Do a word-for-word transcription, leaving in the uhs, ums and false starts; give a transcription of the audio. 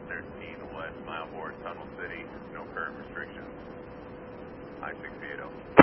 thirteen West Mile Board, Tunnel City. No current restrictions. I six eight zero.